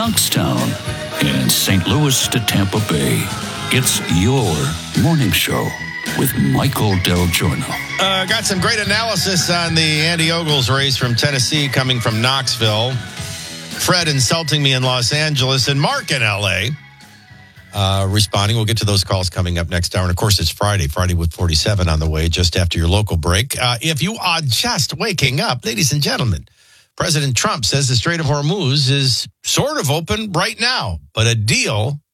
Youngstown, and St. Louis to Tampa Bay. It's your morning show with Michael Del Giorno. Got some great analysis on the Andy Ogles race from Tennessee coming from Knoxville. Fred insulting me in Los Angeles, and Mark in L.A. Responding. We'll get to those calls coming up next hour. And, of course, it's Friday with 47 on the way just after your local break. If you are just waking up, ladies and gentlemen, President Trump says the Strait of Hormuz is sort of open right now, but a deal